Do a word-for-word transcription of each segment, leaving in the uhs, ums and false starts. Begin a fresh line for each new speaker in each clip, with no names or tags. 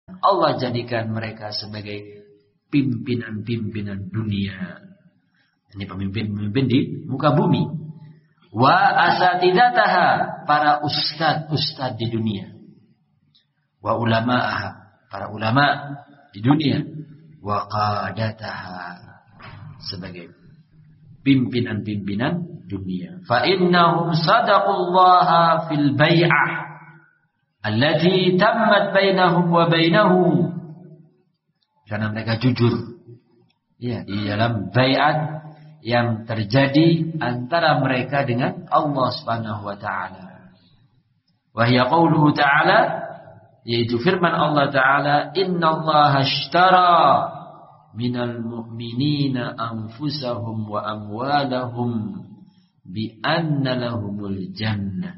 Allah jadikan mereka sebagai pimpinan-pimpinan dunia. Ini pemimpin-pemimpin di muka bumi. Wa asatidataha, para ustad-ustad di dunia. Wa ulama'aha, para ulama di dunia. Wa qadataha, sebagai pimpinan-pimpinan dunia. Fa innahum sadaqullaha fil bai'ah allati tammat bainahum wa bainahu. Karena mereka jujur ya di dalam bai'at yang terjadi antara mereka dengan Allah Subhanahu wa taala. Wa hiya qauluhu ta'ala, yaitu firman Allah taala, innallaha ashtara minal mu'minina anfusahum wa amwalahum bi anna lahumul jannah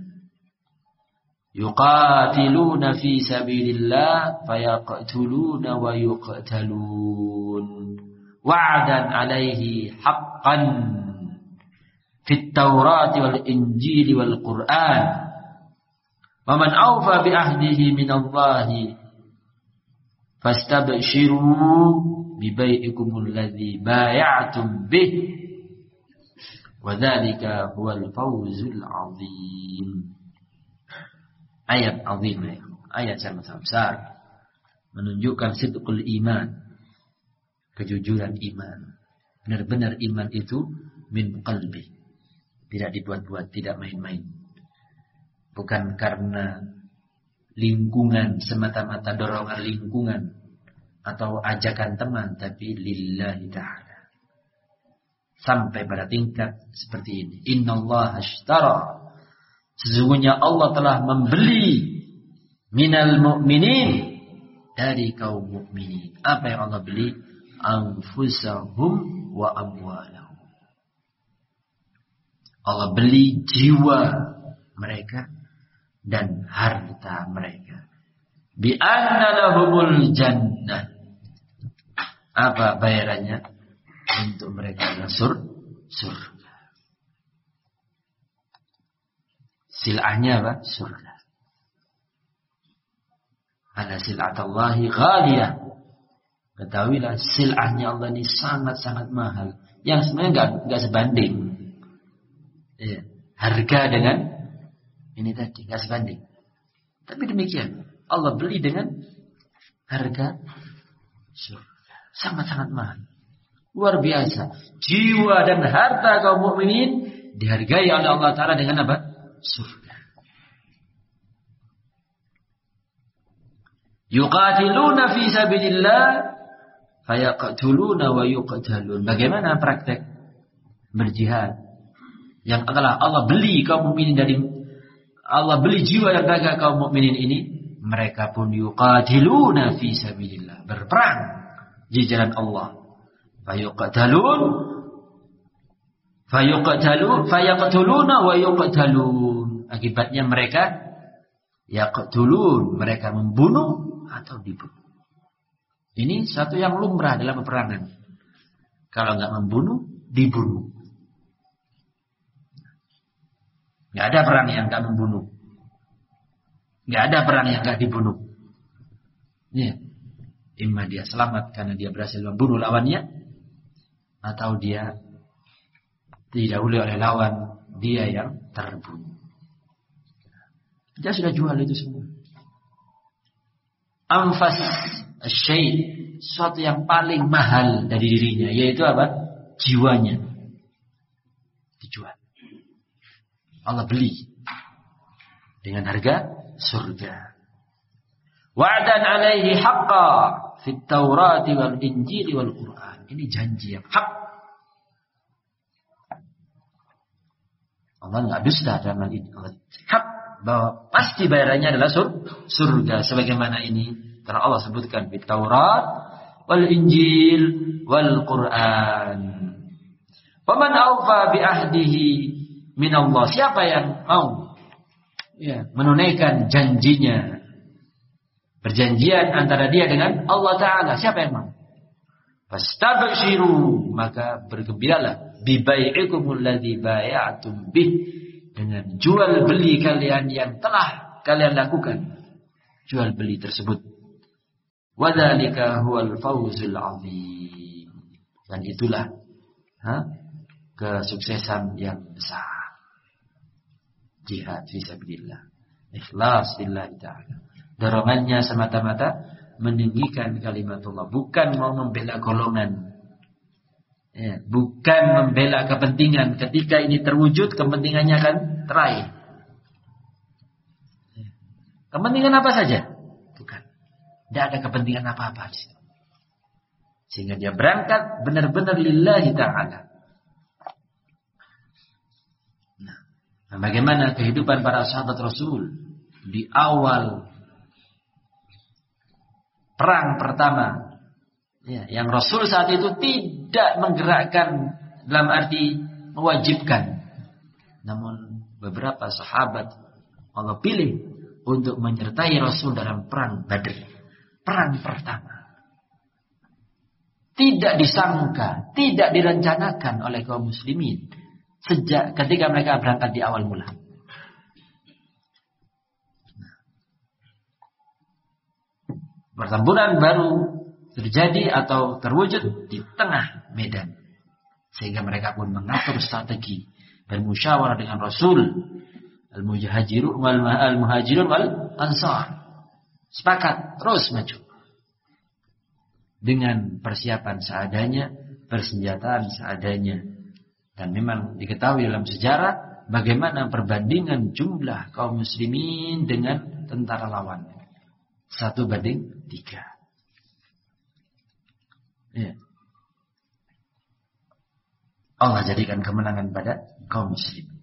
yuqatiluna fi sabilillah fayaqtuluna wa yuqtalun wa'dan 'alaihi haqqan fit Taurati wal Injili wal Qur'an wa man awfa bi ahdihi minallahi fastabshiru bi bai'ikumul ladzi bay'atum bih wa dzalika huwal fawzul 'adzim. Ayat azimah, ayat sangat besar, menunjukkan sidqul iman, kejujuran iman. Benar-benar iman itu min qalbi, tidak dibuat-buat, tidak main-main. Bukan karena lingkungan, semata-mata dorongan lingkungan atau ajakan teman, tapi lillahi ta'ala. Sampai pada tingkat seperti ini. Innallaha ashtara, sesungguhnya Allah telah membeli minal mu'minin, dari kaum mukminin. Apa yang Allah beli? Anfusahum wa amwalahum. Allah beli jiwa mereka dan harta mereka. Bi anna lahumul jannah. Apa bayarannya? Untuk mereka adalah sur, surga. Silahnya apa? Surga. Ala sil'atallahi ghaliyah. Ketahuilah silahnya Allah ini sangat-sangat mahal. Yang sebenarnya enggak enggak sebanding. Ya, harga dengan ini tadi enggak sebanding. Tapi demikian, Allah beli dengan harga surga. Sangat-sangat mahal. Luar biasa. Jiwa dan harta kaum mukminin dihargai oleh Allah Ta'ala dengan apa? Surga. Yuqatiluna fi sabilillah fayaqtuluna wa yuqtalun. Bagaimana praktek berjihad yang telah Allah beli kaum mukminin dari Allah beli jiwa dan raga kaum mukminin ini, mereka pun yuqatiluna fi sabilillah, berperang di jalan Allah. Fayuqtalun fayuqtalun fayaqtuluna wa yuqtalun. Akibatnya mereka yaqtulun, mereka membunuh atau dibunuh. Ini satu yang lumrah dalam peperangan. Kalau enggak membunuh, dibunuh. Enggak ada perang yang enggak membunuh. Enggak ada perang yang enggak dibunuh. Ya. Imma dia selamat karena dia berhasil membunuh lawannya, atau dia didahului oleh lawan, dia yang terbunuh. Dia sudah jual itu semua. Anfas syai', sesuatu yang paling mahal dari dirinya, yaitu apa? Jiwanya. Dijual. Allah beli dengan harga surga. Wa'dan 'alaihi haqqan fit Taurati wal Injili wal Qur'an. Ini janji yang hak. Allah enggak dusta dalam hal ini. Allah hak bahwa pasti bayarannya adalah sur, surga, sebagaimana ini karena Allah sebutkan fit Taurat wal Injil wal Qur'an. Faman awfa bi ahdihi min Allah. Siapa yang mau ya, menunaikan janjinya, perjanjian antara dia dengan Allah Ta'ala, siapa yang mau? Fastabshiru, maka bergembiralah, bi bai'ikumul ladzi bay'atum bih, dengan jual beli kalian yang telah kalian lakukan, jual beli tersebut. Wadzalika huwal fawzul 'adzim. Dan itulah ha, kesuksesan yang besar. Jihad fisabilillah. Ikhlas lillahi ta'ala. Dorongannya semata-mata meninggikan kalimatullah, bukan mau membela golongan. Ya, bukan membela kepentingan. Ketika ini terwujud, kepentingannya akan teraih. Kepentingan apa saja? Bukan. Tidak ada kepentingan apa-apa di situ. Sehingga dia berangkat benar-benar lillahi ta'ala. Nah, bagaimana kehidupan para sahabat Rasul di awal perang pertama, ya, yang Rasul saat itu tidak menggerakkan dalam arti mewajibkan. Namun beberapa sahabat Allah pilih untuk menyertai Rasul dalam perang Badr. Perang pertama. Tidak disangka, tidak direncanakan oleh kaum muslimin sejak ketika mereka berangkat di awal mula. Pertempuran baru terjadi atau terwujud di tengah medan. Sehingga mereka pun mengatur strategi dan musyawarah dengan Rasul. Al-muhajirun wal al-muhajirun wal ansar. Sepakat terus maju. Dengan persiapan seadanya, persenjataan seadanya. Dan memang diketahui dalam sejarah bagaimana perbandingan jumlah kaum muslimin dengan tentara lawan. Satu banding tiga. Ya. Allah jadikan kemenangan pada kaum muslim.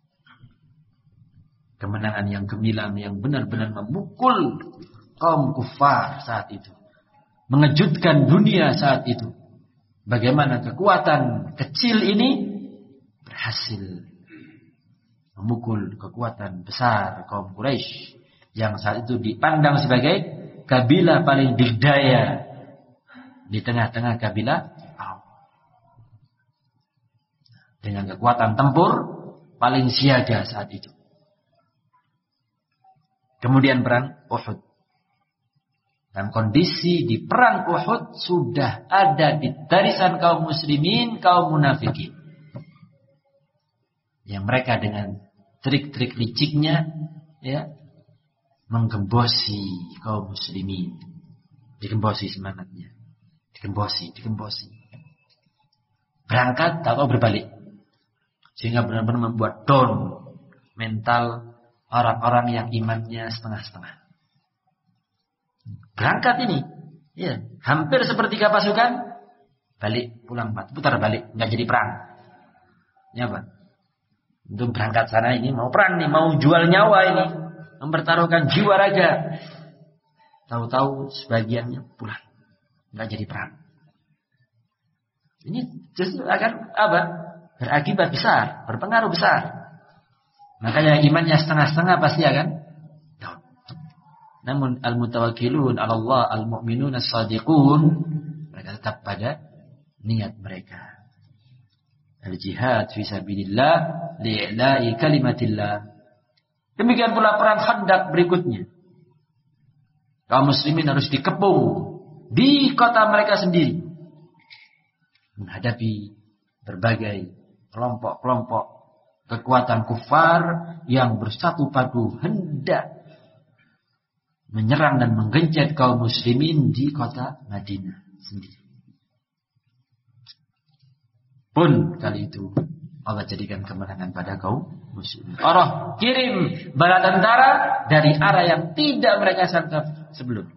Kemenangan yang gemilang, yang benar-benar memukul kaum kufar saat itu. Mengejutkan dunia saat itu. Bagaimana kekuatan kecil ini berhasil memukul kekuatan besar kaum Quraisy. Yang saat itu dipandang sebagai kabilah paling berdaya di tengah-tengah kabilah Arab. Dengan kekuatan tempur paling siaga saat itu. Kemudian perang Uhud. Dan kondisi di perang Uhud sudah ada di barisan kaum muslimin, kaum munafikin. Yang mereka dengan trik-trik liciknya, ya, menggembosi kaum muslimin. Digembosi semangatnya. Digembosi, digembosi. Berangkat atau berbalik. Sehingga benar-benar membuat down mental orang-orang yang imannya setengah-setengah. Berangkat ini, ya, hampir sepertiga pasukan, balik, pulang, putar balik, nggak jadi perang. Ini apa? Untuk berangkat sana ini mau perang nih, mau jual nyawa ini, mempertaruhkan jiwa raga. Tahu-tahu sebagiannya pulang, nggak jadi perang. Ini justru akan apa? Berakibat besar, berpengaruh besar. Makanya imannya setengah-setengah pasti akan down. Namun al-mutawakkilun 'ala Allah, al-mu'minun as-shadiqun, mereka tetap pada niat mereka. Al-jihad fi sabilillah li'ila'i kalimatillah. Demikian pula perang Khandaq berikutnya. Kaum muslimin harus dikepung di kota mereka sendiri. Menghadapi berbagai kelompok-kelompok kekuatan kufar yang bersatu padu hendak menyerang dan menggencet kaum muslimin di kota Madinah sendiri. Pun kali itu Allah jadikan kemenangan pada kaum muslimin. Allah kirim bala tentara dari arah yang tidak mereka sangka sebelum.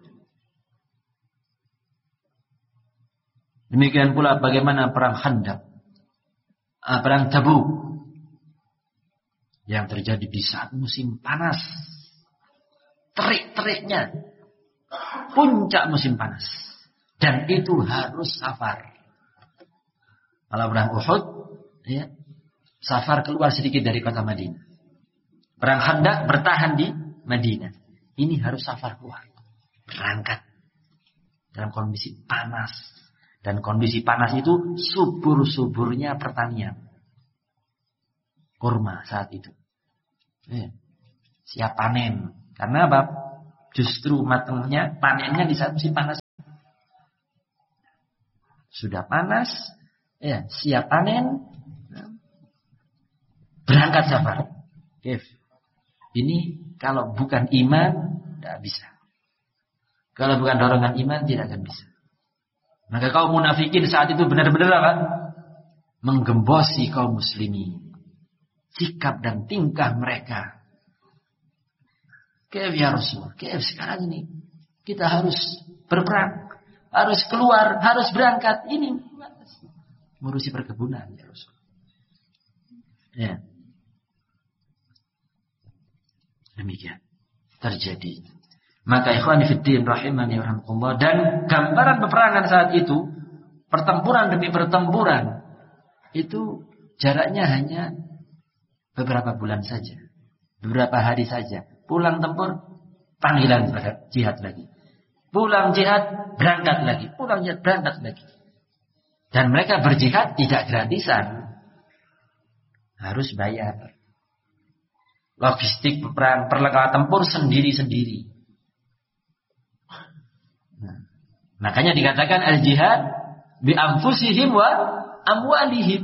Demikian pula bagaimana perang Khandaq, perang Tabuk yang terjadi di saat musim panas, terik-teriknya, puncak musim panas, dan itu harus safar. Kalau perang Uhud, ya, safar keluar sedikit dari kota Madinah. Perang Khandaq bertahan di Madinah. Ini harus safar keluar, berangkat dalam kondisi panas, dan kondisi panas itu subur-suburnya pertanian, kurma saat itu. Ya, siap panen. Karena apa? Justru matangnya, panennya di saat musim panas. sudah panas, ya, siap panen, berangkat safar. Kif. Ini kalau bukan iman tidak bisa. Kalau bukan dorongan iman tidak akan bisa. Maka kaum munafikin saat itu benar-benar apa? Menggembosi kaum muslimin. Sikap dan tingkah mereka. Kif ya Rasul, kif sekarang ini kita harus berperang, harus keluar, harus berangkat. Ini ngurusi perkebunan ya Rasul. Ya. Demikian terjadi. Maka ikhwani fiddin rahimani warahmatullah, dan gambaran peperangan saat itu, pertempuran demi pertempuran, itu jaraknya hanya beberapa bulan saja, beberapa hari saja. Pulang tempur, panggilan jihad lagi. Pulang jihad, berangkat lagi. Pulang jihad, berangkat lagi. Dan mereka berjihad tidak gratisan. Harus bayar. Logistik perang, perlengkapan tempur sendiri-sendiri. Nah, makanya dikatakan al-jihad bi anfusihim wa amwalihim.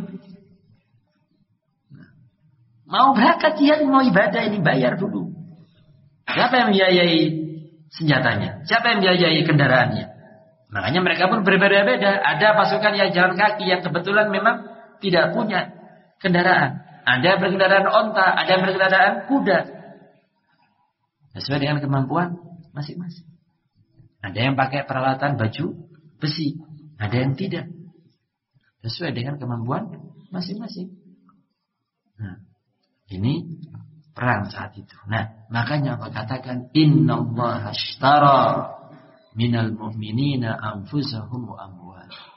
Nah, mau berangkat jihad, mau ibadah, ini bayar dulu. Siapa yang membiayai senjatanya? Siapa yang membiayai kendaraannya? Makanya mereka pun berbeda-beda. Ada pasukan yang jalan kaki yang kebetulan memang tidak punya kendaraan. Ada yang berkendaraan onta, ada yang berkendaraan kuda. Sesuai dengan kemampuan masing-masing. Ada yang pakai peralatan baju besi, ada yang tidak. Sesuai dengan kemampuan masing-masing. Nah, ini perang saat itu. Nah, makanya Allah katakan innallaha ashtara minal mu'minina anfusahum wa amwalahum.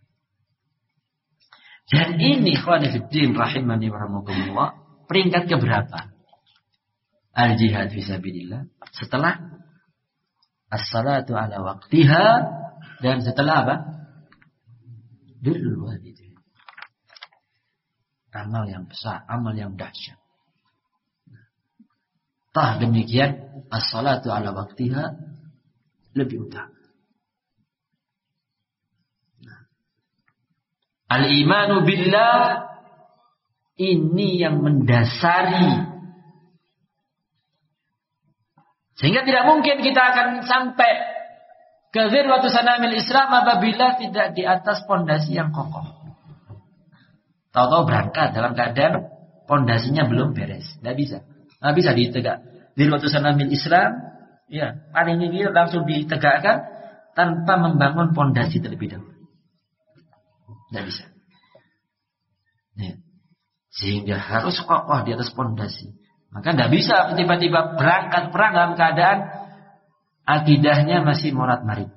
Dan ini ikhwani fiddin rahimani wa rahmatullah, peringkat keberapa? Al-jihad fisabilillah, setelah as-salatu ala waqtiha, dan setelah apa? Birrul walidain. Amal yang besar, amal yang dahsyat. Tah demikian as-salatu ala waqtiha lebih utama. Nah. Al-imanu billah ini yang mendasari. Sehingga tidak mungkin kita akan sampai ke zirwatu sanamil Islam apabila tidak di atas pondasi yang kokoh. Tahu-tahu berangkat dalam keadaan pondasinya belum beres, tidak bisa. Nah, bisa ditegak. Zirwatu sanamil Islam, ya, paling ini langsung ditegakkan tanpa membangun pondasi terlebih dahulu. Tidak bisa. Ya. Sehingga harus kokoh di atas pondasi. Maka tidak bisa tiba-tiba berangkat perang dalam keadaan akidahnya masih morat-marit.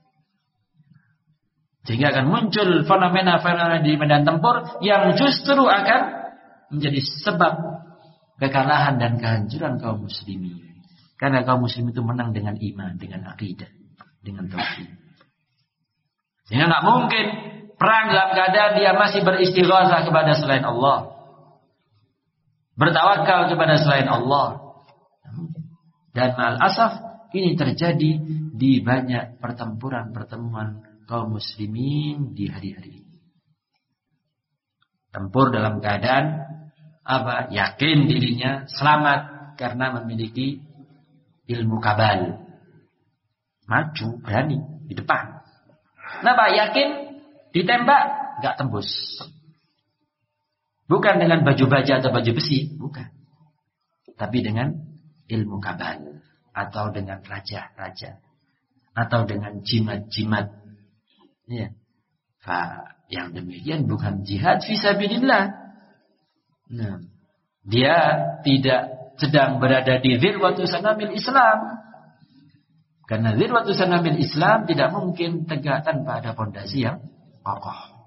Sehingga akan muncul fenomena-fenomena di medan tempur yang justru akan menjadi sebab kekalahan dan kehancuran kaum muslimin. Karena kaum muslim itu menang dengan iman, dengan akidah, dengan tauhid. Sehingga tidak mungkin perang dalam keadaan dia masih beristighatsah kepada selain Allah, bertawakal kepada selain Allah. Dan ma'al asaf ini terjadi di banyak pertempuran-pertemuan kaum muslimin di hari-hari ini. Tempur dalam keadaan apa? Yakin dirinya selamat karena memiliki ilmu kabal. Maju, berani di depan. Kenapa? Yakin ditembak enggak tembus. Bukan dengan baju baja atau baju besi, bukan. Tapi dengan ilmu kabal, atau dengan raja-raja, atau dengan jimat-jimat. Ya. Fa, yang demikian bukan jihad fisabilillah. Nah, dia tidak sedang berada di zirwatu sanamil Islam. Karena zirwatu sanamil Islam tidak mungkin tegak tanpa ada pondasi yang kokoh.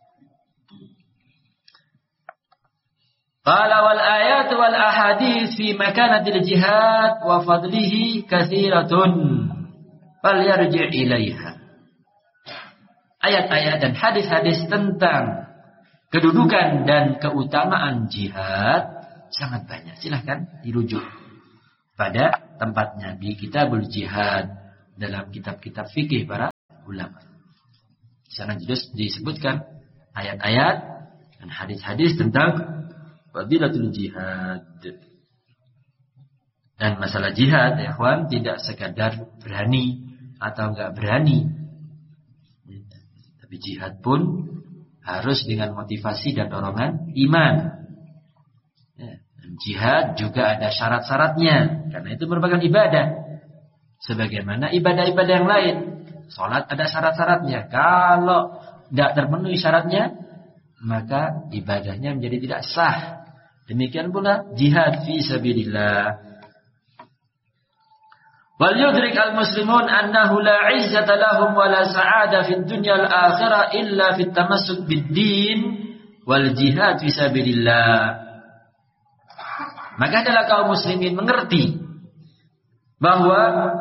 Qala wal ayat wal ahadits fi makanatil jihad wa fadlihi katsiratun fal yarji' ilaiha. Ayat-ayat dan hadis-hadis tentang kedudukan dan keutamaan jihad sangat banyak. Silahkan dirujuk pada tempatnya di Kitabul Jihad dalam kitab-kitab fikih para ulama. Di sana jelas disebutkan ayat-ayat dan hadis-hadis tentang fadilatul jihad. Dan masalah jihad, ya ikhwan, tidak sekadar berani atau enggak berani. Tapi jihad pun harus dengan motivasi dan dorongan iman. Ya, dan jihad juga ada syarat-syaratnya, karena itu merupakan ibadah. Sebagaimana ibadah-ibadah yang lain, sholat ada syarat-syaratnya. Kalau tidak terpenuhi syaratnya, maka ibadahnya menjadi tidak sah. Demikian pula jihad fi sabilillah. Wal yudrik al-muslimun annahu la 'izzata lahum wa la sa'ada fid dunya al-akhirah illa fit tamassuk bid-din wal jihad fi sabilillah. Maka adalah kaum muslimin mengerti bahwa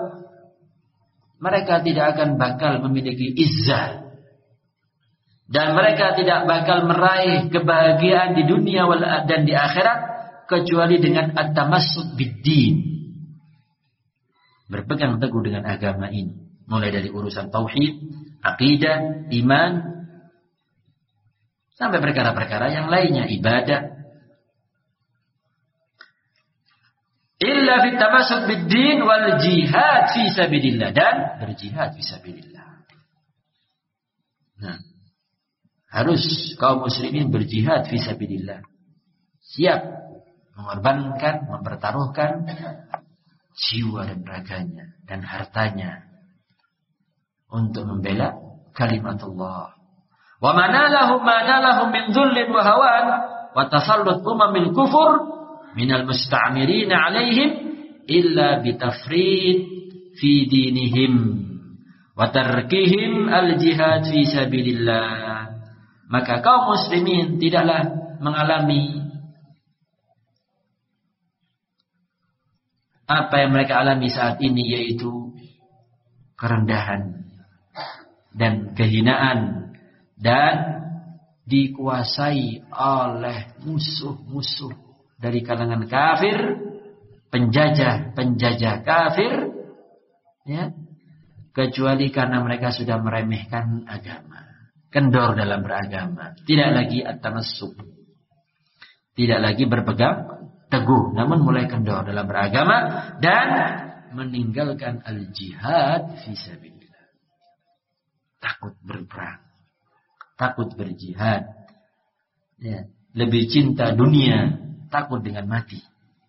mereka tidak akan bakal memiliki izzah dan mereka tidak bakal meraih kebahagiaan di dunia dan di akhirat kecuali dengan at-tamassuk bid-din. Berpegang teguh dengan agama ini, mulai dari urusan tauhid, akidah, iman, sampai perkara-perkara yang lainnya, ibadah. Illa fit tamassuk bid-din wal jihad fi sabilillah, dan berjihad fi sabilillah. Nah, harus kaum muslimin berjihad fi sabilillah. Siap mengorbankan, mempertaruhkan jiwa dan raganya dan hartanya untuk membela kalimat Allah. Wa manalahum manalahum min dhullin wa hawan wa tasallut umamil kufur minal musta'mirin 'alaihim illa bitafrid fi dinihim wa tarkihim al-jihad fi sabilillah. Maka kaum muslimin tidaklah mengalami apa yang mereka alami saat ini, yaitu kerendahan dan kehinaan dan dikuasai oleh musuh-musuh dari kalangan kafir, penjajah-penjajah kafir, ya, kecuali karena mereka sudah meremehkan agama, kendor dalam beragama, tidak lagi at-tamassuk, tidak lagi berpegang teguh, namun mulai kendor dalam beragama dan meninggalkan al-jihad fi sabilillah. Takut berperang, takut berjihad, ya, lebih cinta dunia, takut dengan mati,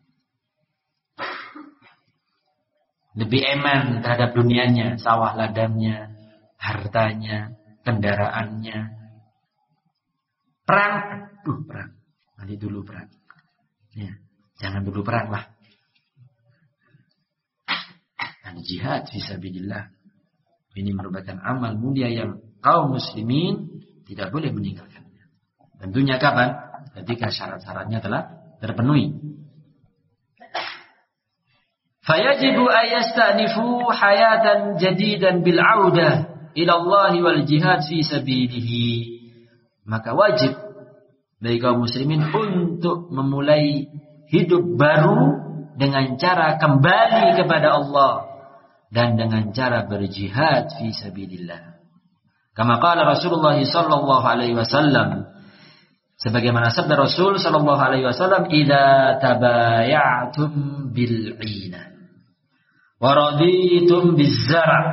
lebih eman terhadap dunianya, sawah ladangnya, hartanya, kendaraannya. Perang, aduh perang, nanti dulu perang, ya. Jangan dulu perang lah. Dan jihad fisabilillah ini merupakan amal mulia yang kaum muslimin tidak boleh meninggalkannya. Tentunya kapan? Ketika syarat-syaratnya telah terpenuhi. Fayajibu ayastanifu hayatan jadidan bil audah ila Allah wal jihad fi sabilihi. Maka wajib bagi kaum muslimin untuk memulai hidup baru dengan cara kembali kepada Allah dan dengan cara berjihad fi sabilillah. Kama qala Rasulullah sallallahu alaihi wasallam, sebagaimana sabda Rasul sallallahu alaihi wasallam, "Idza tabaya'tum bil 'ina wa raditum biz zar'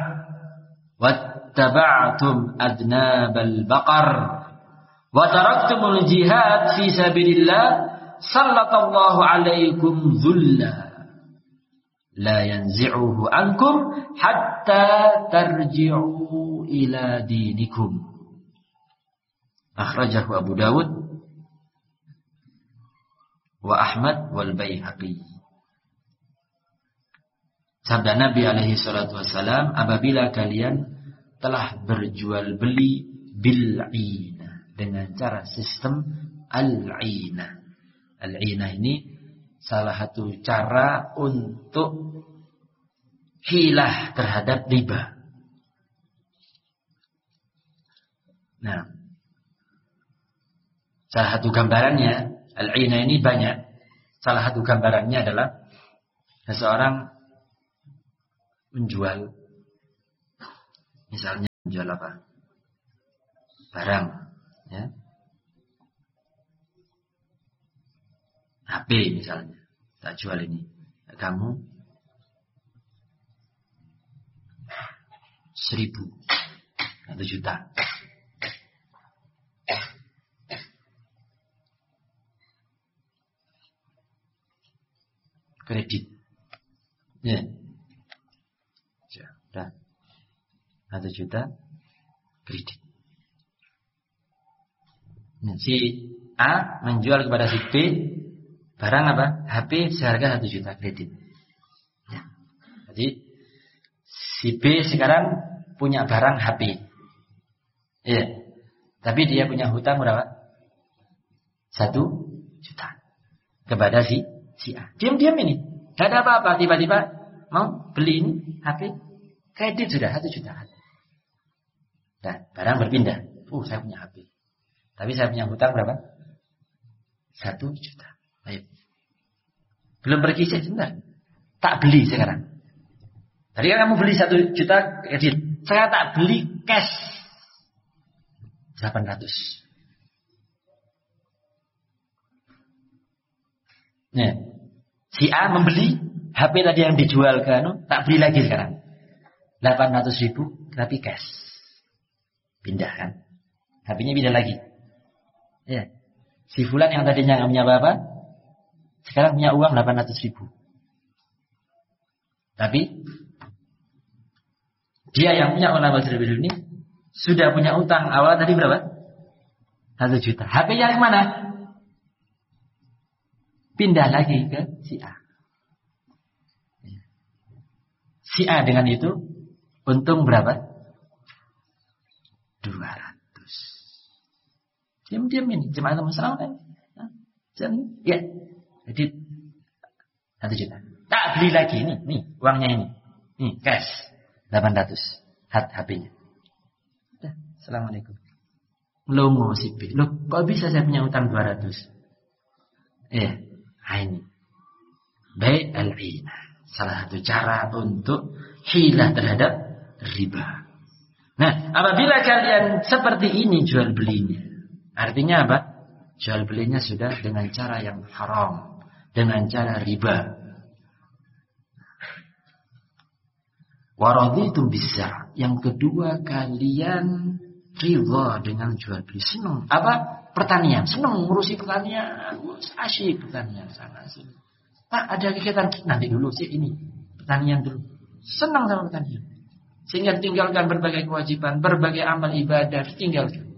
wattaba'tum adnabal baqar wa taraktumul jihad fi sabilillah sallallahu alaikum dhulla la yanzi'uhu ankum hatta tarji'u ila dinikum." Akhrajahu Abu Dawud wa Ahmad wal Baihaqi. Sabda Nabi alaihi salatu wassalam, apabila kalian telah berjual beli bil'ina, dengan cara sistem al-'ina. Al-'ina ini salah satu cara untuk hilah terhadap riba. Nah, salah satu gambarannya, al-'ina ini banyak. Salah satu gambarannya adalah seseorang menjual, misalnya menjual apa? barang, ya. H P misalnya, tak jual ini, kamu seribu atau juta. Kredit, ya, sudah, satu juta kredit. Nah, si A menjual kepada si B barang apa? H P seharga satu juta kredit. Ya. Jadi si B sekarang punya barang H P. Iya. Tapi dia punya hutang berapa? Satu juta kepada si si A. Diam-diam ini, tidak ada apa-apa. Tiba-tiba mau beli ini H P, kredit sudah satu juta. Nah, barang berpindah. Oh, saya punya H P. Tapi saya punya hutang berapa? Satu juta. Ayo. Belum pergi saya sebentar. Tak beli sekarang. Tadi kan kamu beli satu juta kredit. Saya tak beli cash delapan ratus. Nah, si A membeli H P tadi yang dijual ke anu, tak beli lagi sekarang. delapan ratus ribu tapi cash. Pindah kan. H P-nya pindah lagi. Ya. Si fulan yang tadinya nggak punya apa-apa, sekarang punya uang delapan ratus ribu. Tapi dia yang punya uang delapan ratus ribu ini sudah punya utang awal tadi berapa? satu juta. H P-nya kemana? Pindah lagi ke si A. Si A dengan itu untung berapa? dua ratus. Diam-diam ini. Jemaah masalah kan? Ya. Jadi satu juta. Tak beli lagi ini. Nih uangnya ini. Nih cash. delapan ratus. H P-nya. Udah. Assalamualaikum. Lomo si B. Loh kok bisa saya punya utang dua ratus? Eh. Nah ini. Bai' al-'ina. Salah satu cara untuk hilah terhadap riba. Nah, apabila kalian seperti ini jual belinya, artinya apa? Jual belinya sudah dengan cara yang haram, dengan cara riba. Waraditum bisa. Yang kedua, kalian ridha dengan jual beli, senang. Apa? Pertanian, senang ngurusi pertanian, asyik pertanian sana sini. Pak, ada kegiatan nanti dulu sih ini pertanian dulu. Senang sama pertanian. Sehingga tinggalkan berbagai kewajiban, berbagai amal ibadah, tinggalkan.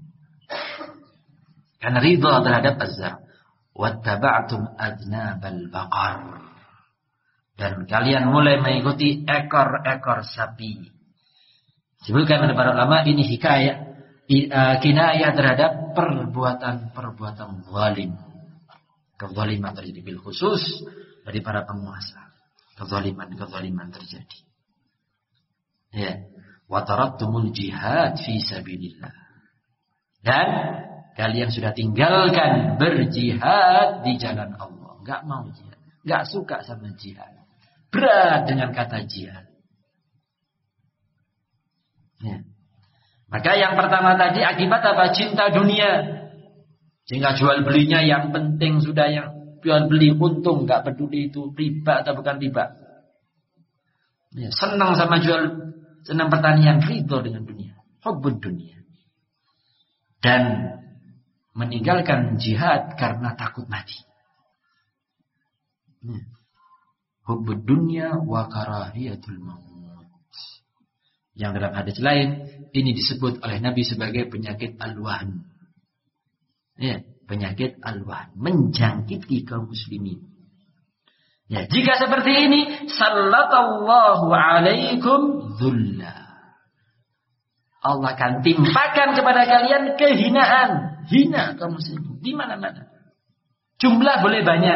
Karena ridha terhadap az-zar. Wattaba'tum adnabal baqar. Dan kalian mulai mengikuti ekor-ekor sapi. Sebutkan oleh para ulama ini hikayah, kinayah terhadap perbuatan-perbuatan zalim. Kezaliman terjadi bil khusus dari para penguasa. Kezaliman-kezaliman terjadi. Ya, wa taraktumul jihad fi sabilillah. Dan kalian sudah tinggalkan berjihad di jalan Allah. Enggak mau jihad, enggak suka sama jihad. Berat dengan kata jihad. Ya. Maka yang pertama tadi akibat apa? Cinta dunia. Sehingga jual belinya yang penting sudah, yang jual beli untung, enggak peduli itu riba atau bukan riba. Ya, senang sama jual, senang pertanian, ridho dengan dunia, hubbud dunia. Dan meninggalkan jihad karena takut mati. Ya. Hubbud dunya wa karahiyatul maut. Yang dalam hadis lain ini disebut oleh Nabi sebagai penyakit al-wahn. Ya, penyakit al-wahn, menjangkiti kaum muslimin. Ya, jika seperti ini, sallallahu alaikum dhulla. Allah akan timpakan kepada kalian kehinaan, hina kaum muslimin di mana-mana. Jumlah boleh banyak.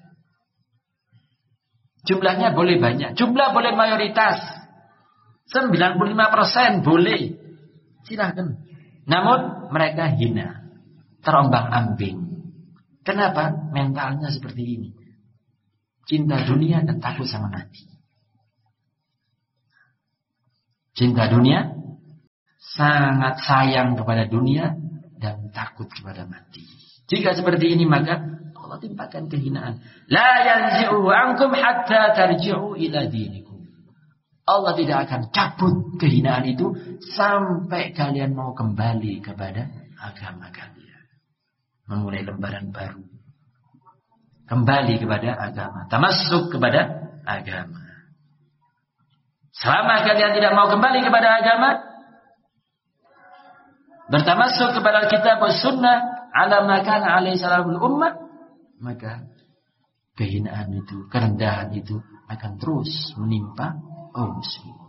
Jumlahnya boleh banyak, jumlah boleh mayoritas. sembilan puluh lima persen boleh. Silakan. Namun mereka hina, terombang-ambing. Kenapa? Mentalnya seperti ini. Cinta dunia dan takut sama mati. Cinta dunia, sangat sayang kepada dunia dan takut kepada mati. Jika seperti ini maka Allah timpakan kehinaan. La yanzi'u ankum hatta tarji'u ila dinikum. Allah tidak akan cabut kehinaan itu sampai kalian mau kembali kepada agama kalian. Memulai lembaran baru. Kembali kepada agama. Tamassuk kepada agama. Selama kalian tidak mau kembali kepada agama, bertamassuk kepada kitab dan sunnah ala ma kana alaihi salamul ummah, maka kehinaan itu, kerendahan itu akan terus menimpa kaum muslimin.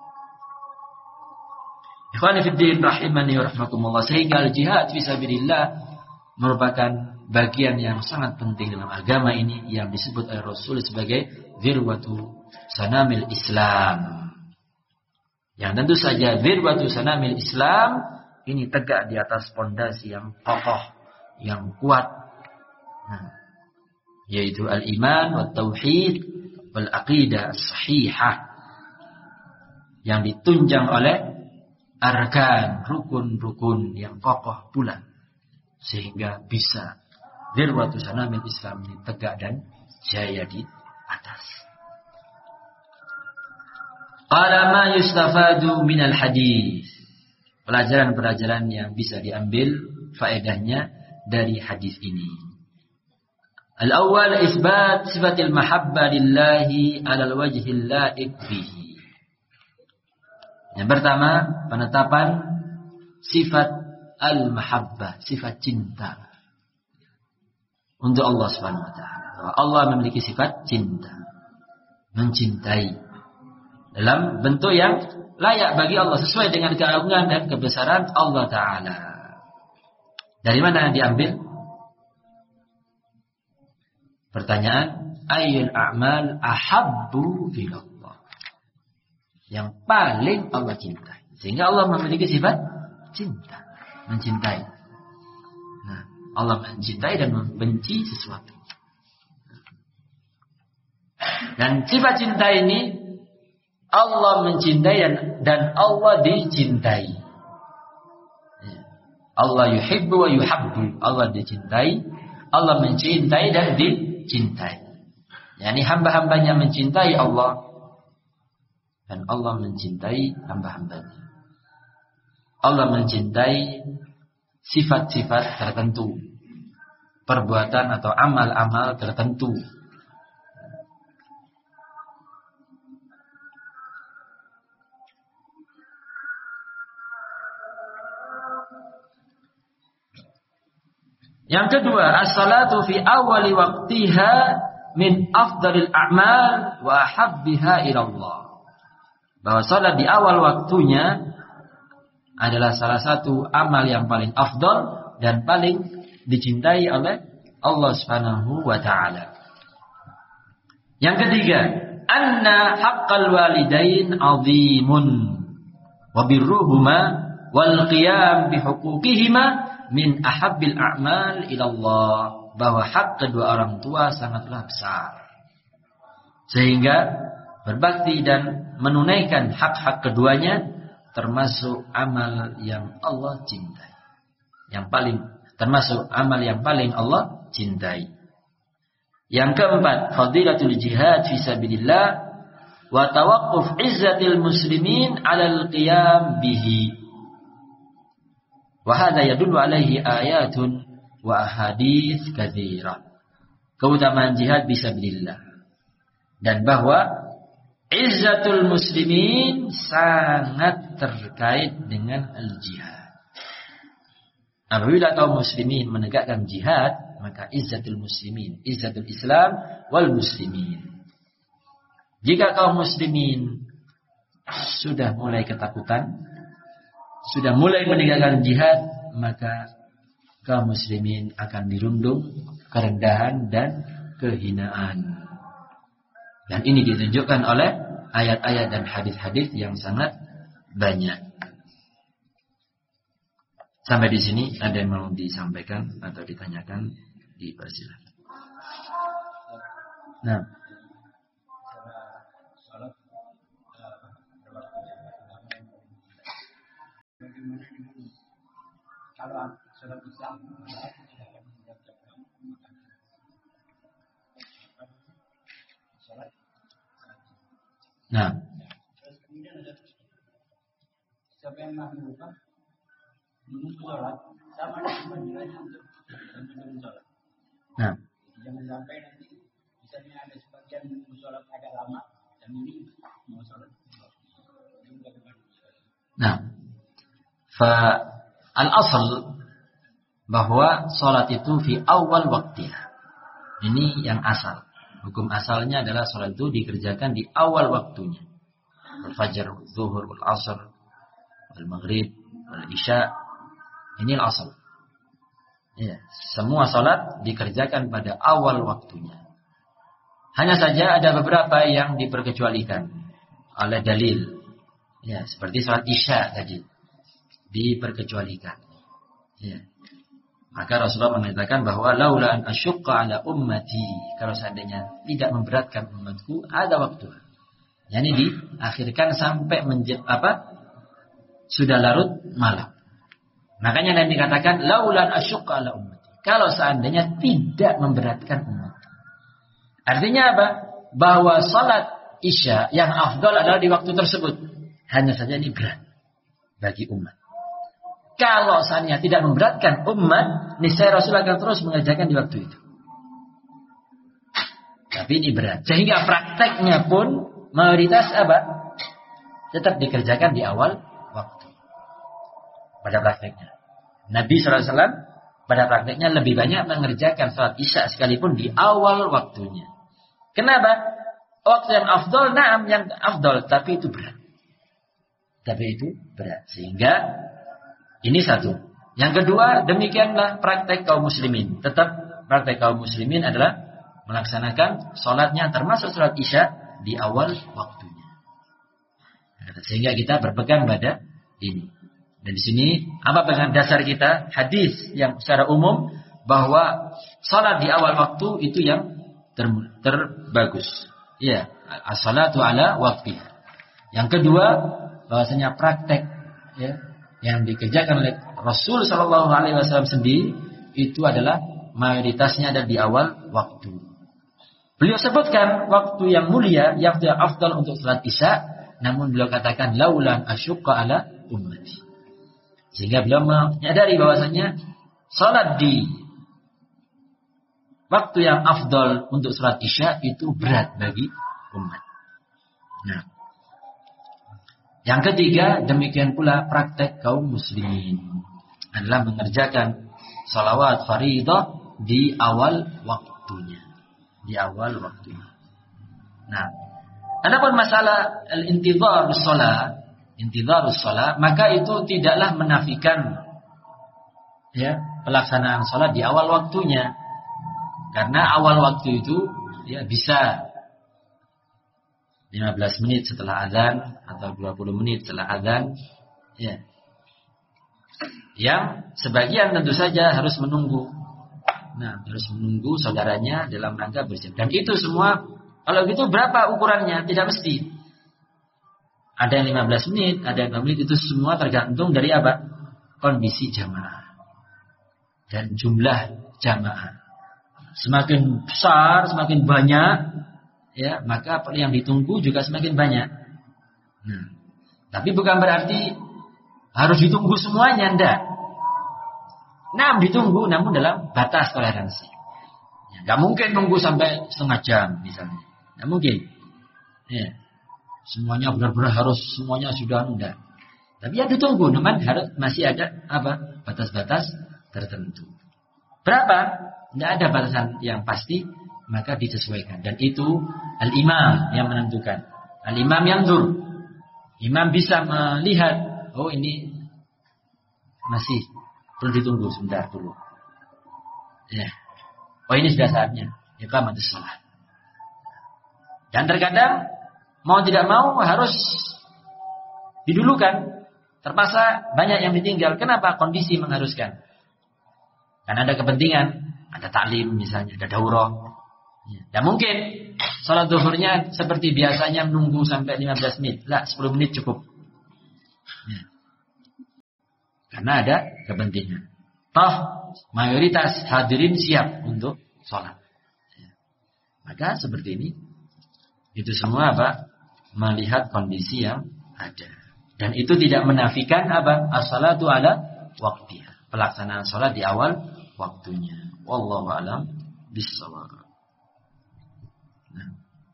Ikhwani fid din rahimani wa rahmakumullah. Sehingga al-jihad fisabilillah merupakan bagian yang sangat penting dalam agama ini yang disebut oleh Rasul sebagai zirwatu sanamil Islam. Yang tentu saja zirwatu sanamil Islam ini tegak di atas pondasi yang kokoh, yang kuat. Nah, yaitu al-iman wa tauhid wal aqidah sahihah yang ditunjang oleh arkan, rukun-rukun yang kokoh pula sehingga bisa zirwatu sanamil Islam ini tegak dan jaya di atas. Qala ma yustafadu minal hadis. Pelajaran-pelajaran yang bisa diambil faedahnya dari hadis ini. Al-awwal isbat sifatil mahabbah lillahi 'alal wajhil la'iq bihi. Yang pertama, penetapan sifat al-mahabbah, sifat cinta untuk Allah Subhanahu wa taala. Allah memiliki sifat cinta, mencintai dalam bentuk yang layak bagi Allah sesuai dengan keagungan dan kebesaran Allah taala. Dari mana diambil? Pertanyaan, ayyul a'mal ahabbu ilallah? Yang paling Allah cintai. Sehingga Allah memiliki sifat cinta, mencintai. Nah, Allah mencintai dan membenci sesuatu. Dan sifat cinta ini Allah mencintai dan, dan Allah dicintai. Allah yuhibbu wa yuhabbu. Allah dicintai, Allah mencintai dan dicintai. Yani hamba-hambanya mencintai Allah dan Allah mencintai hamba-hambanya. Allah mencintai sifat-sifat tertentu, perbuatan atau amal-amal tertentu. Yang kedua, as-salatu fi awali waqtiha min afdalil a'mal wa habbiha ilallah. Bahwa salat di awal waktunya adalah salah satu amal yang paling afdal dan paling dicintai oleh Allah Subhanahu wa taala. Yang ketiga, anna haqqal walidain 'azimun wa birruhuma wal qiyam bi huquqihima min ahabbil a'mal ilallah. Bahwa hak kedua orang tua sangatlah besar, sehingga berbakti dan menunaikan hak-hak keduanya termasuk amal yang Allah cintai. Yang paling termasuk amal yang paling Allah cintai. Yang keempat, fadilatul jihad fi sabilillah wa tawaqquf izzatil muslimin 'alal qiyam bihi. Wa hadza yadullu alaihi ayatun wa ahadits katsirah. Keutamaan jihad fisabilillah dan bahwa izzatul muslimin sangat terkait dengan al-jihad. Apabila kaum muslimin menegakkan jihad, maka izzatul muslimin, izzatul Islam wal muslimin. Jika kaum muslimin sudah mulai ketakutan, sudah mulai meninggalkan jihad, maka kaum muslimin akan dirundung kerendahan dan kehinaan. Dan ini ditunjukkan oleh ayat-ayat dan hadis-hadis yang sangat banyak. Sampai di sini ada yang mau disampaikan atau ditanyakan, dipersilakan. Nah,
Kalau sholat Isya sholat.
Nah.
Terus kemudian ada siapa yang melakukan menunggu sholat sama dengan nilainya untuk menunggu sholat.
Nah.
Jangan sampai nanti misalnya ada sebagian menunggu sholat agak lama dan ini mau sholat.
Nah, fa al-asl bahwa sholat itu fi awal waktiha. Ini yang asal. Hukum asalnya adalah sholat itu dikerjakan di awal waktunya. Al-fajr, zuhur, al-asr, al-maghrib, al-isya. Ini al-asl. Ya, semua sholat dikerjakan pada awal waktunya. Hanya saja ada beberapa yang diperkecualikan oleh dalil. Ya, seperti sholat isya tadi diperkecualikan. Ya. Maka Rasulullah mengatakan bahwa laula an asyqa ala ummati, kalau seandainya tidak memberatkan umatku, ada waktu. Yani diakhirkan sampai menje- apa? Sudah larut malam. Makanya Nabi katakan laula an asyqa ala ummati. Kalau seandainya tidak memberatkan umat. Artinya apa? Bahwa salat isya yang afdal adalah di waktu tersebut. Hanya saja ini berat bagi umat. Kalau seandainya tidak memberatkan umat, niscaya Rasul akan terus mengerjakan di waktu itu. Tapi ini berat. Sehingga prakteknya pun mayoritas apa? Tetap dikerjakan di awal waktu. Pada prakteknya. Nabi shallallahu alaihi wasallam pada prakteknya lebih banyak mengerjakan salat isya sekalipun di awal waktunya. Kenapa? Waktu yang afdol, naam yang afdol, tapi itu berat. Tapi itu berat. Sehingga ini satu. Yang kedua, demikianlah praktek kaum muslimin. Tetap praktek kaum muslimin adalah melaksanakan sholatnya termasuk sholat isya di awal waktunya. Sehingga kita berpegang pada ini. Dan di sini apa dengan dasar kita? Hadis yang secara umum bahwa sholat di awal waktu itu yang ter, terbagus. Ya, as-salatu ala waktiha. Yang kedua, bahwasanya praktek ya, yang dikerjakan oleh Rasul Shallallahu Alaihi Wasallam sendiri itu adalah mayoritasnya ada di awal waktu. Beliau sebutkan waktu yang mulia, yang tidak afdal untuk salat isya, namun beliau katakan laulan asyqa ala ummati. Sehingga beliau menyadari bahwasanya salat di waktu yang afdal untuk salat isya itu berat bagi umat. Nah, yang ketiga, demikian pula praktek kaum muslimin adalah mengerjakan salawat faridah di awal waktunya. Di awal waktunya. Nah, adapun masalah al-intidhar shalah, intidhar shalah, maka itu tidaklah menafikan ya, pelaksanaan salat di awal waktunya. Karena awal waktu itu ya bisa lima belas menit setelah azan atau dua puluh menit setelah azan ya. Yang sebagian tentu saja harus menunggu. Nah, harus menunggu saudaranya dalam rangka bersiap. Dan itu semua kalau gitu berapa ukurannya? Tidak mesti. Ada yang lima belas menit, ada yang enam menit, itu semua tergantung dari apa? Kondisi jamaah dan jumlah jamaah. Semakin besar, semakin banyak ya, maka yang ditunggu juga semakin banyak. Nah, tapi bukan berarti harus ditunggu semuanya, enggak. Nah, ditunggu namun dalam batas toleransi. Ya, enggak mungkin nunggu sampai setengah jam misalnya. Enggak mungkin. Ya. Semuanya benar-benar harus semuanya sudah enggak. Tapi ya ditunggu, namun harus masih ada apa? Batas-batas tertentu. Berapa? Enggak ada batasan yang pasti, maka disesuaikan. Dan itu al-imam yang menentukan. Al-imam yang dur. Imam bisa melihat, oh ini masih perlu ditunggu sebentar dulu. Ya. Oh ini sudah saatnya. Iqamatus shalah. Dan terkadang mau tidak mau harus didulukan. Terpaksa banyak yang ditinggal. Kenapa? Kondisi mengharuskan. Karena ada kepentingan. Ada taklim misalnya, ada daurah. Ya mungkin salat zuhurnya seperti biasanya menunggu sampai lima belas menit. Lah, sepuluh menit cukup. Ya. karena ada kepentingan. Toh mayoritas hadirin siap untuk sholat. Maka seperti ini, itu semua apa? Melihat kondisi yang ada. Dan itu tidak menafikan apa? As-salatu ala waqtiha. Pelaksanaan sholat di awal waktunya. Wallahu a'lam bis-shawab. Nah.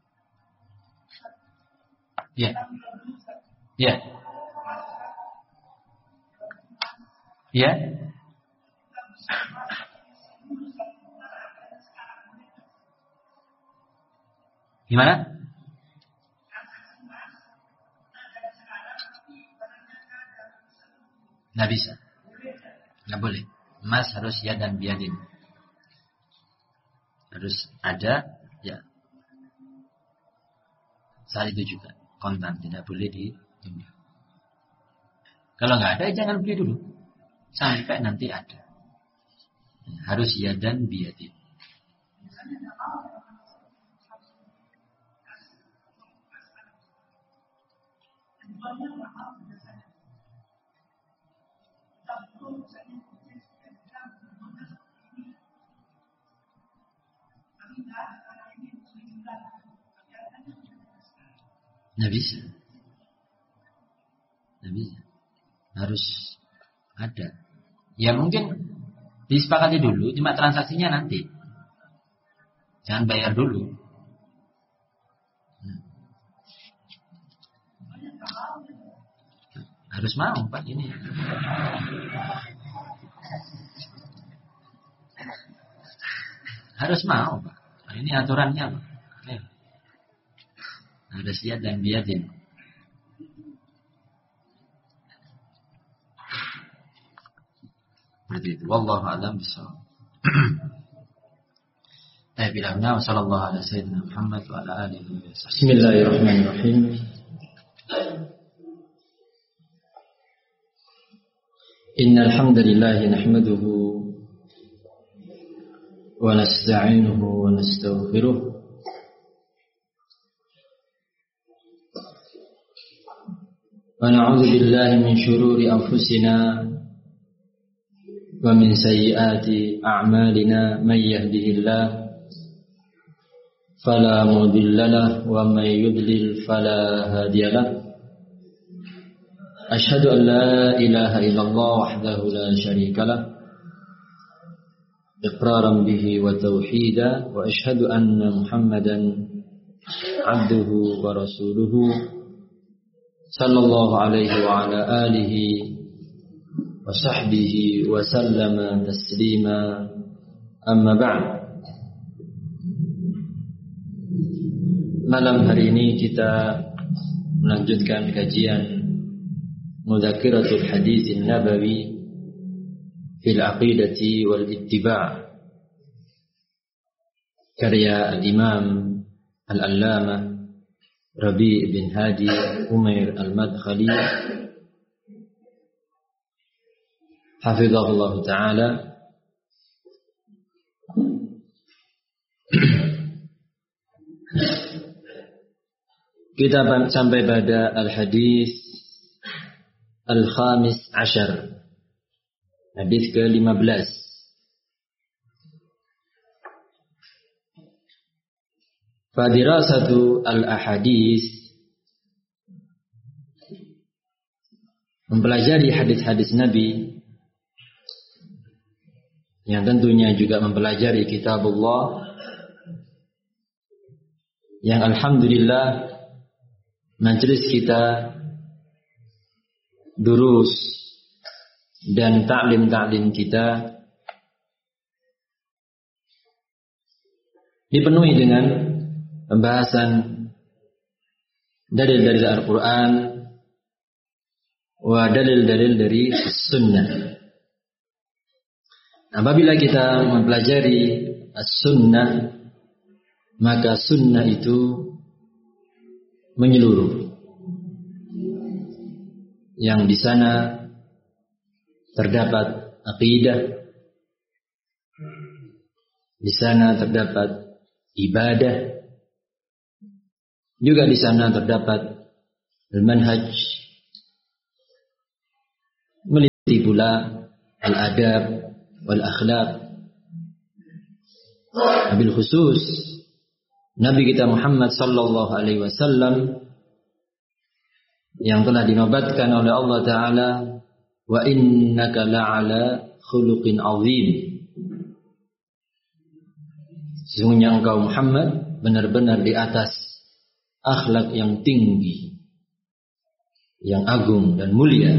Ya. Ya. Ya. Gimana? Nggak bisa. Nggak boleh. Emas harus ya dan biadin. Harus ada ya. Saat itu juga kontan, tidak boleh ditunda. Kalau nggak ada jangan beli dulu. Sampai nanti ada. Harus ya dan biadin. Nggak bisa. Nggak bisa. Harus ada. Ya mungkin disepakati dulu, cuma transaksinya nanti. Jangan bayar dulu. Hmm. Harus mau Pak ini. Harus mau Pak. Nah, ini aturannya Pak. Nih. Harus siap dan biadin. Seperti itu. Wallahu a'lam bishawab. Tayyibillahna wa sallallahu ala sayyidina Muhammad wa ala alihi wa sahbihi.
Bismillahirrahmanirrahim. Innal hamdalillah nahmaduhu wa nasta'inuhu wa nastaghfiruh. Wa na'udzu billahi min shururi anfusina wa min sayyiati a'malina may yahdihillahu fala mudilla lahu wa may yudlil fala hadiya lahu. Asyhadu an la ilaha illallah wahdahu la syarika lah iqraran bihi wa tauhida wa asyhadu anna Muhammadan abduhu wa rasuluhu sallallahu alaihi wa ala alihi wa sahbihi wa sallama taslima amma ba'd. Malam hari ini kita melanjutkan kajian Mudzakkiratul Hadits Nabawi fil Aqidati wal Ittiba' karya Al-Imam Al-Allamah Rabi' bin Hadi Umair Al-Madkhali hafizahullah ta'ala. Kita sampai pada Al-Hadis Al-Khamis Ashar, hadis ke lima belas. Fadirasatu al-ahadis, mempelajari hadis-hadis Nabi, yang tentunya juga mempelajari kitabullah, yang alhamdulillah majelis kita, durus dan ta'lim-ta'lim kita dipenuhi dengan pembahasan dalil-dalil Al-Quran wa dalil-dalil dari Sunnah. Apabila kita mempelajari As-Sunnah, maka Sunnah itu menyeluruh, yang di sana terdapat akidah, di sana terdapat ibadah, juga di sana terdapat al-manhaj, pula al-adab wal akhlaq. Wabil khusus Nabi kita Muhammad sallallahu alaihi wasallam yang telah dinobatkan oleh Allah Ta'ala, wa innaka la'ala khuluqin azim. Sesungguhnya engkau Muhammad benar-benar di atas akhlak yang tinggi, yang agung dan mulia,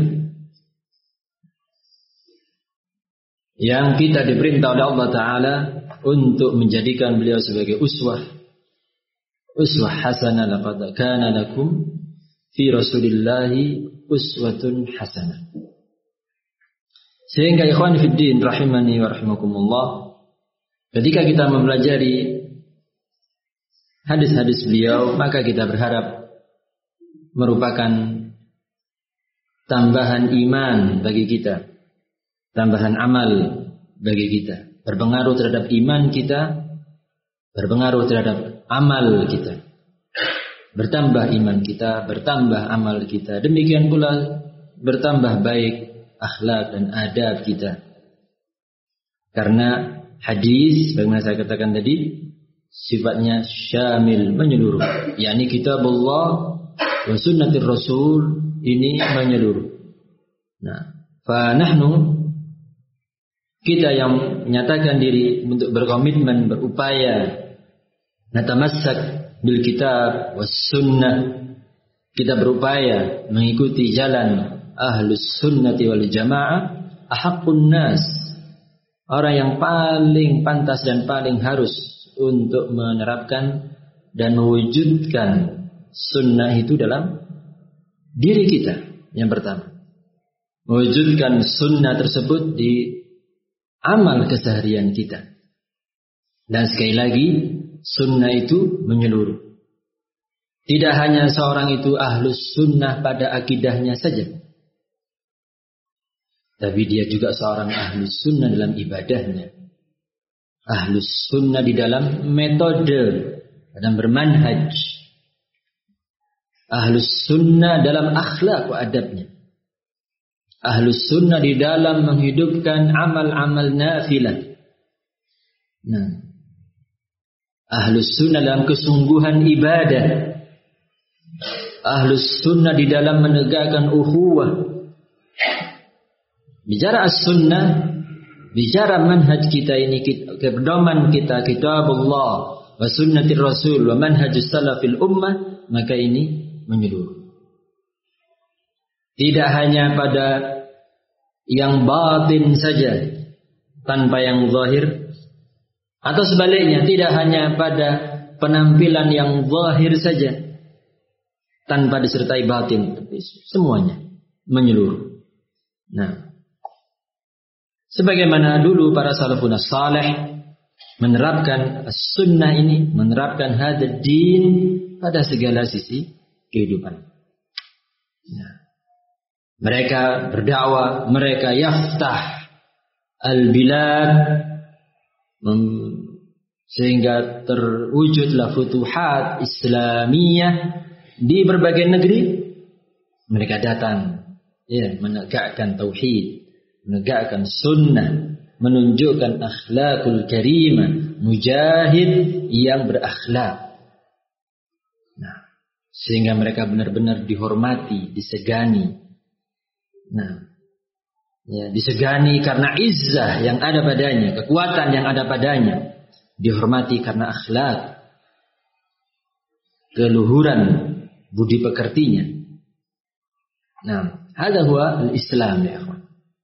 yang kita diperintah oleh Allah Ta'ala untuk menjadikan beliau sebagai uswah uswah hasanah. Laqad kana lakum fi rasulillahi uswatun hasanah. Sehingga ikhwan fiddin rahimani wa rahimakumullah, ketika kita mempelajari hadis-hadis beliau, maka kita berharap merupakan tambahan iman bagi kita, tambahan amal bagi kita, berpengaruh terhadap iman kita, berpengaruh terhadap amal kita, bertambah iman kita, bertambah amal kita, demikian pula bertambah baik akhlak dan adab kita. Karena hadis, bagaimana saya katakan tadi, sifatnya syamil, menyeluruh, yakni kitabullah wa sunnatir rasul, ini menyeluruh. Nah, fa nahnu, kita yang menyatakan diri untuk berkomitmen, berupaya natamassak bil kitab was sunnah, kita berupaya mengikuti jalan ahlus sunnati wal jamaah, ahaqqun nas, orang yang paling pantas dan paling harus untuk menerapkan dan mewujudkan sunnah itu dalam diri kita. Yang pertama, mewujudkan sunnah tersebut di amal keseharian kita. Dan sekali lagi, sunnah itu menyeluruh. Tidak hanya seorang itu ahlus sunnah pada akidahnya saja, tapi dia juga seorang ahlus sunnah dalam ibadahnya, ahlus sunnah di dalam metode, dalam bermanhaj, ahlus sunnah dalam akhlak wa adabnya, ahlus sunnah di dalam menghidupkan amal-amal nafilah. Nah, ahlus sunnah dalam kesungguhan ibadah, ahlus sunnah di dalam menegakkan ukhuwah. Bicara as-sunnah, bicara manhaj kita ini, pedoman kita kitabullah wa sunnatir rasul wa manhajus salafil ummah, maka ini menyeluruh. Tidak hanya pada yang batin saja tanpa yang zahir, atau sebaliknya, tidak hanya pada penampilan yang zahir saja tanpa disertai batin, tapi semuanya menyeluruh. Nah, sebagaimana dulu para salafun as-salih menerapkan as-sunnah ini, menerapkan hadad din pada segala sisi kehidupan. Nah, mereka berdakwah, mereka yaftah al-bilad, sehingga terwujudlah futuhat Islamiyah di berbagai negeri. Mereka datang, ya, menegakkan tauhid, menegakkan sunnah, menunjukkan akhlakul karimah, mujahid yang berakhlak. Nah, sehingga mereka benar-benar dihormati, disegani. Nah, ya, disegani karena izzah yang ada padanya, kekuatan yang ada padanya. Dihormati karena akhlak, keluhuran budi pekertinya. Nah, hadza huwa al-Islam ya ikhwan.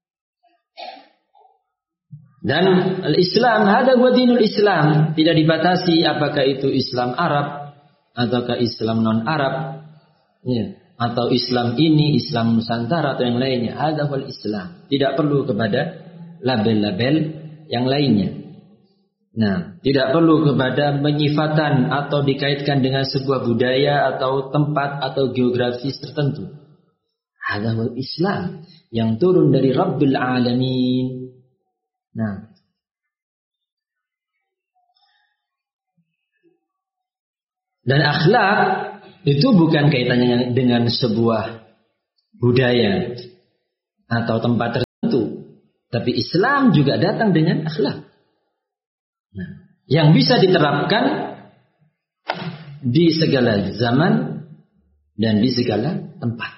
Dan al-Islam, hadza huwa dinul Islam, tidak dibatasi apakah itu Islam Arab ataukah Islam non Arab, ya, atau Islam ini, Islam Nusantara atau yang lainnya. Hadza huwa al-Islam. Tidak perlu kepada label-label yang lainnya. Nah, tidak perlu kepada penyifatan atau dikaitkan dengan sebuah budaya atau tempat atau geografis tertentu. Hadza huwa Islam yang turun dari Rabbil Alamin. Nah, dan akhlak itu bukan kaitannya dengan sebuah budaya atau tempat tertentu. Tapi Islam juga datang dengan akhlak. Nah, yang bisa diterapkan di segala zaman dan di segala tempat.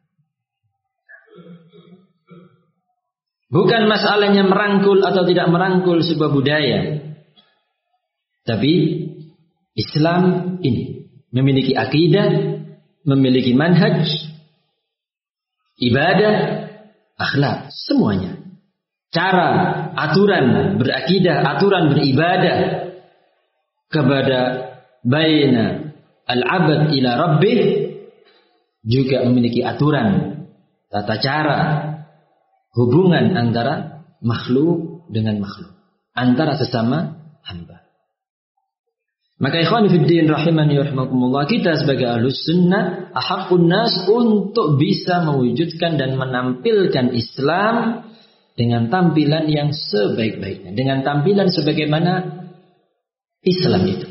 Bukan masalahnya merangkul atau tidak merangkul sebuah budaya. Tapi Islam ini memiliki akidah, memiliki manhaj, ibadah, akhlak, semuanya. Cara, aturan berakidah, aturan beribadah kepada baina al-abad ila rabbih juga memiliki aturan, tata cara hubungan antara makhluk dengan makhluk, antara sesama hamba. Maka ikhwan fiddin rahimani rahimakumullah, kita sebagai ahlus sunnah ahaqqun nas untuk bisa mewujudkan dan menampilkan Islam dengan tampilan yang sebaik-baiknya, dengan tampilan sebagaimana Islam itu.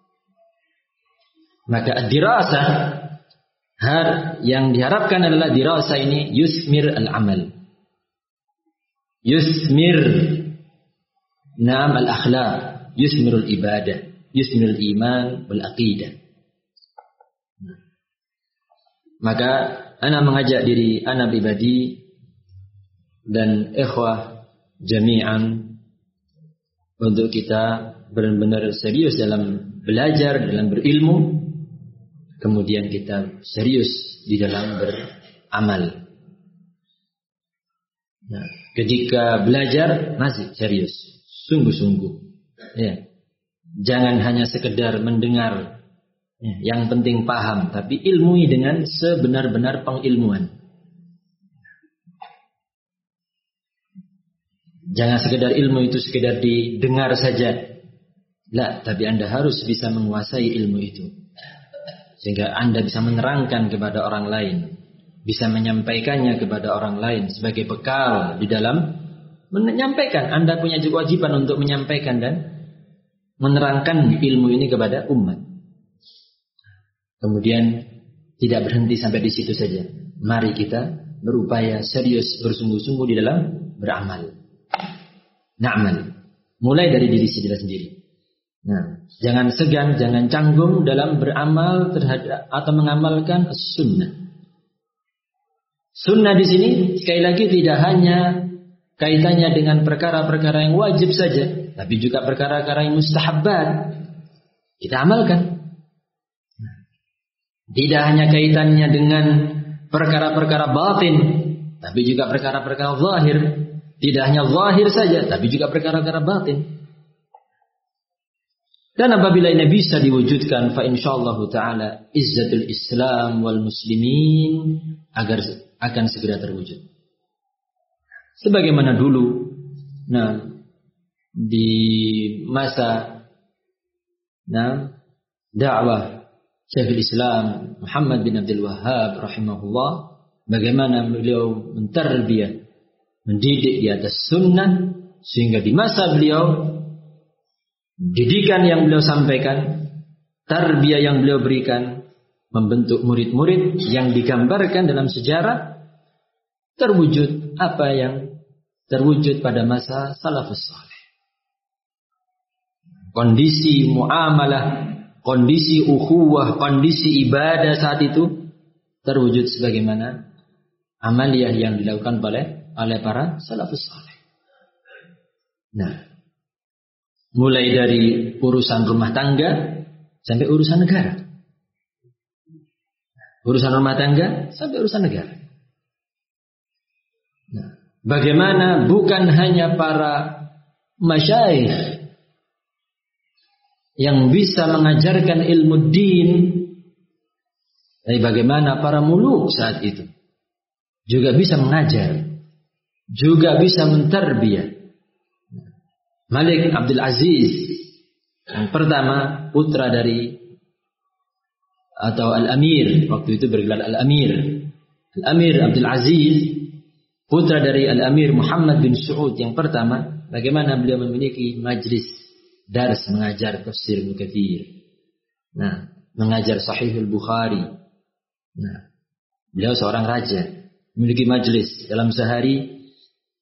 Maka dirasah yang diharapkan adalah dirasah ini yusmir al-amal, yusmir naam al-akhlaq, yusmirul ibadah, yusmirul iman wal aqidah. Maka ana mengajak diri ana pribadi dan ikhwah jami'an untuk kita benar-benar serius dalam belajar, dalam berilmu, kemudian kita serius di dalam beramal. Nah, ketika belajar masih serius, sungguh-sungguh. Ya. Jangan hanya sekedar mendengar, ya, yang penting paham, tapi ilmui dengan sebenar-benar pengilmuan. Jangan sekedar ilmu itu sekedar didengar saja. Lah, tapi Anda harus bisa menguasai ilmu itu. Sehingga Anda bisa menerangkan kepada orang lain, bisa menyampaikannya kepada orang lain sebagai bekal di dalam menyampaikan. Anda punya kewajiban untuk menyampaikan dan menerangkan ilmu ini kepada umat. Kemudian tidak berhenti sampai di situ saja. Mari kita berupaya serius, bersungguh-sungguh di dalam beramal. Na'mal. Mulai dari diri sendiri. Nah, jangan segan, jangan canggung dalam beramal terhadap atau mengamalkan sunnah. Sunnah di sini sekali lagi tidak hanya kaitannya dengan perkara-perkara yang wajib saja, tapi juga perkara-perkara yang mustahabbat kita amalkan. Tidak hanya kaitannya dengan perkara-perkara batin, tapi juga perkara-perkara zahir. Tidak hanya zahir saja, tapi juga perkara-perkara batin. Dan apabila ini bisa diwujudkan, fa insyaallah taala izzatul Islam wal muslimin agar akan segera terwujud. Sebagaimana dulu, nah di masa nah dakwah Syekhul Islam Muhammad bin Abdul Wahhab rahimahullah, bagaimana beliau mentarbiyah, mendidik di atas sunnah, sehingga di masa beliau didikan yang beliau sampaikan, tarbiyah yang beliau berikan, membentuk murid-murid yang digambarkan dalam sejarah, terwujud apa yang terwujud pada masa salafus saleh. Kondisi muamalah, kondisi ukhuwah, kondisi ibadah saat itu terwujud sebagaimana amaliyah yang dilakukan oleh oleh para salafus saleh. Nah, mulai dari urusan rumah tangga sampai urusan negara. Urusan rumah tangga sampai urusan negara. Nah, bagaimana bukan hanya para masyayikh yang bisa mengajarkan ilmu din, tapi bagaimana para muluk saat itu juga bisa mengajar, juga bisa mentarbiyah. Malik Abdul Aziz yang pertama, putra dari atau Al-Amir, waktu itu bergelar Al-Amir. Al-Amir Abdul Aziz, putra dari Al-Amir Muhammad bin Saud yang pertama, bagaimana beliau memiliki majlis dars mengajar tafsir Ibnu Katsir. Nah, mengajar Sahihul Bukhari. Nah, beliau seorang raja, memiliki majlis dalam sehari